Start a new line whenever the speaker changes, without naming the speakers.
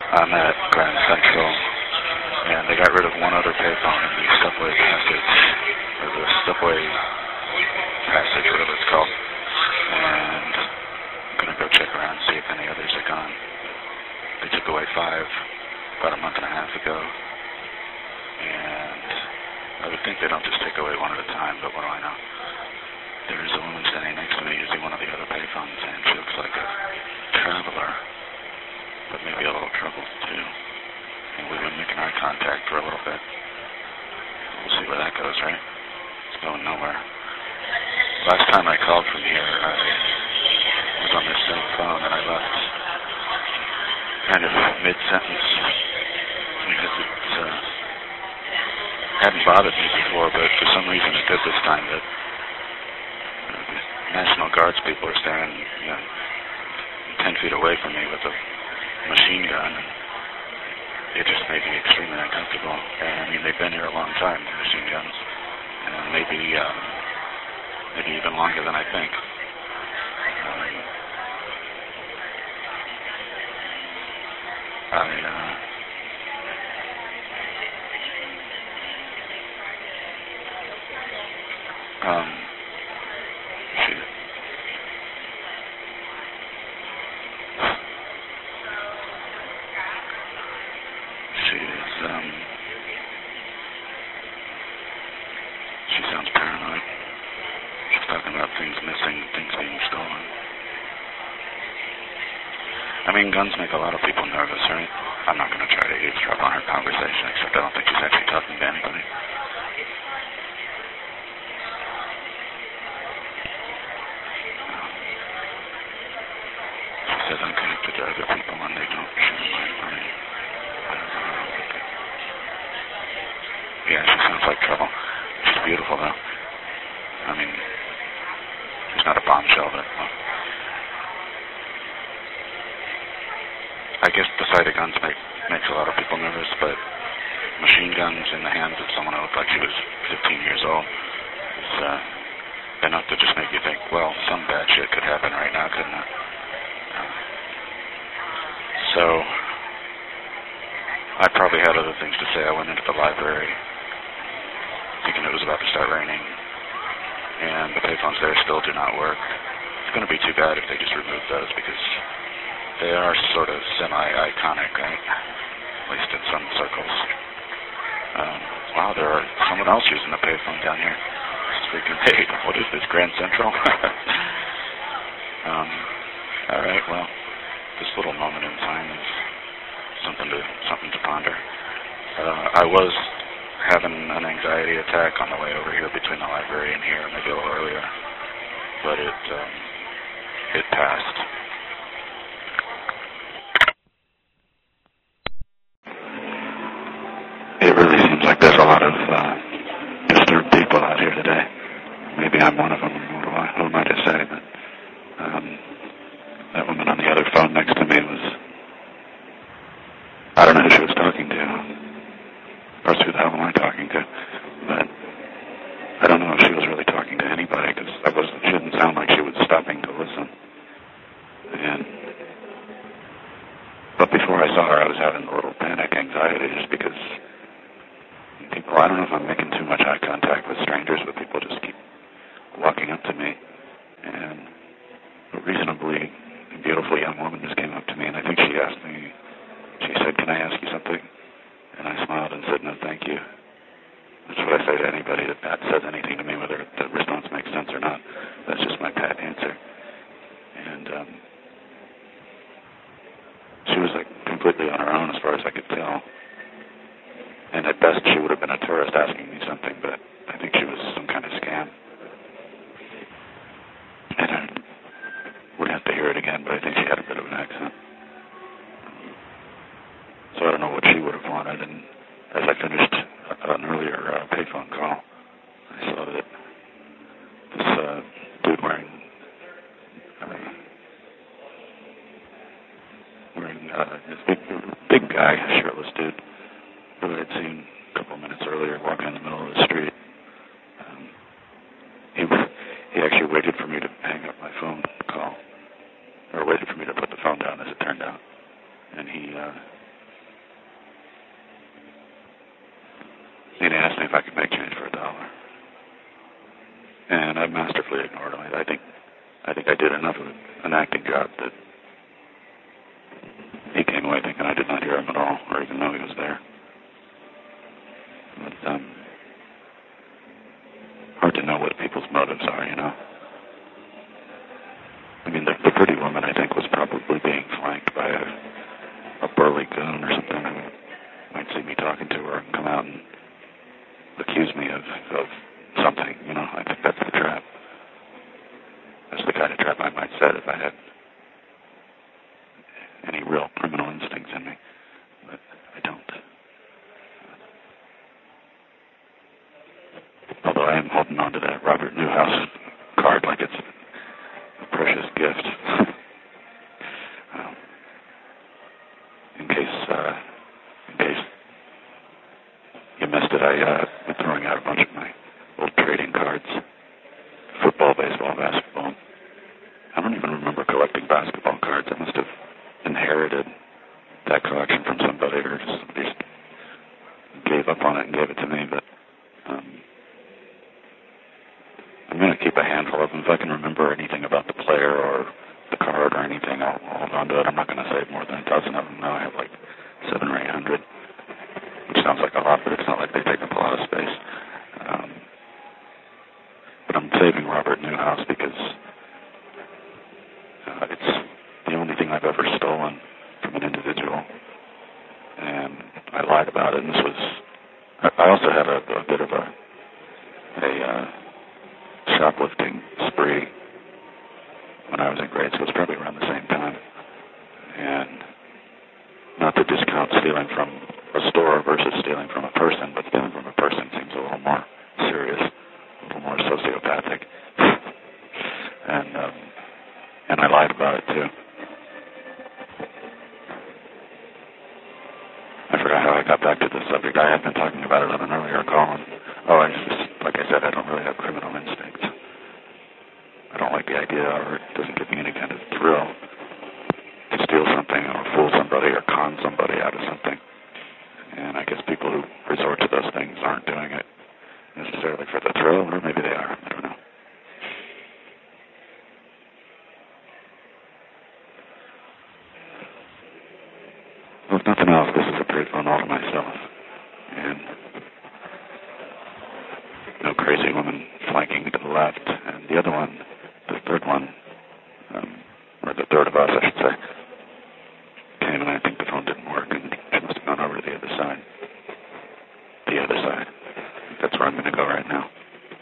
I'm at Grand Central, and they got rid of one other payphone in the subway passage, or the subway passage, whatever it's called. And I'm going to go check around and see if any others are gone. They took away 5 about a month and a half ago. And I would think they don't just take away one at a time, but what do I know? There's a woman standing next to me using one of the other payphones, and she looks like a traveler, but maybe a little troubled too. And we've been making eye contact for a little bit. We'll see where that goes, right? It's going nowhere. Last time I called from here, I was on this same phone, and I left kind of mid-sentence because it hadn't bothered me before, but for some reason it did this time. That National Guards people are standing 10 feet away from me with a machine gun. It just made me extremely uncomfortable. And I mean, they've been here a long time, the machine guns, and maybe even longer than I think. She sounds paranoid. She's talking about things missing, things being stolen. I mean, guns make a lot of people nervous, right? I'm not going to try to eavesdrop on her conversation, except I don't think she's actually talking to anybody. She says I'm connected to other people and they don't share my money. I don't know. Yeah, she sounds like trouble. She's beautiful, though. I mean, she's not a bombshell, but I guess the sight of guns makes a lot of people nervous, but machine guns in the hands of someone who looked like she was 15 years old is enough to just make you think, well, some bad shit could happen right now, couldn't it? So, I probably had other things to say. I went into the library thinking it was about to start raining, and the payphones there still do not work. It's going to be too bad if they just remove those, because they are sort of semi-iconic, right? At least in some circles. Wow, there are someone else using the payphone down here. It's freaking, hey, what is this, Grand Central? All right, well, this little moment in time is something to ponder. I was having an anxiety attack on the way over here between the library and here, maybe a little earlier, but it passed. It really seems like there's a lot of disturbed people out here today. Maybe I'm one of them. Who am I to say? But that woman on the other phone next to me was, I don't know who she was talking to. Of course, who the hell am I talking to? But I don't know if she was really talking to anybody, because she didn't sound like she was stopping to listen. But before I saw her, I was having a little panic anxiety just because people, I don't know if I'm making too much eye contact with strangers, but people just keep walking up to me. And a reasonably beautiful young woman just came up to me, and I think she said, "Can I ask you something?" And I smiled and said, "No, thank you." That's what I say to anybody that says anything to me, whether the response makes sense or not. That's just my pat answer. And she was like completely on her own as far as I could tell. And at best, she would have been a tourist asking me something, but I think she was some kind of scam. And I would have to hear it again, but I think she had a bit of an accent. So I don't know what she would have wanted. And as I finished an earlier payphone call, I saw that this dude wearing this big guy, shirtless dude, who I had seen a couple of minutes earlier walking in the middle of the street. He actually waited for me to hang up my phone call, or waited for me to put the phone down, as it turned out. And he asked me if I could make change for $1. And I masterfully ignored him. I think I did enough of an acting job that he came away thinking I did not hear him at all, or even know he was there. But, hard to know what people's motives are, you know. I mean, the pretty woman, I think, was probably being flanked by a burly goon or something who might see me talking to her and come out and accuse me of something, you know. I think that's the trap. That's the kind of trap I might set if I had any real criminal instincts in me. But I don't. Although I am holding on to that Robert Newhouse card like it's a precious gift. In case you missed it, I've been throwing out a bunch of my old trading cards. Football, baseball, basketball. I don't even remember collecting basketball cards. I must have inherited that collection from somebody, or somebody just gave up on it and gave it to me. But I'm going to keep a handful of them. If I can remember anything about the player or the card or anything, I'll hold on to it. I'm not going to save more than a dozen of them now. I have like 700 or 800, which sounds like a lot, but it's not like they take up a lot of space. But I'm saving Robert Newhouse because it's the only thing I've ever stolen from an individual, and I lied about it. And this was, I also had a bit of a shoplifting spree when I was in grade school. It was probably around the same time. And not to discount stealing from a store versus stealing from a person, but stealing from a person seems a little more serious, a little more sociopathic. And I lied about it too. I forgot how I got back to this subject. I had been talking about it on an earlier call, and like I said, I don't really have criminal instincts. I don't like the idea, or it doesn't give me any kind of thrill to steal something or fool somebody or con somebody out of something. And I guess people who resort to those things aren't doing it necessarily for the thrill, or maybe they are. I don't know. Well, if nothing else, this is a pretty fun all to myself. And no crazy woman flanking to the left. And the other one, the third one, or the third of us, I should say, came, and I think the phone didn't work, and she must have gone over to the other side. The other side. That's where I'm going to go right now.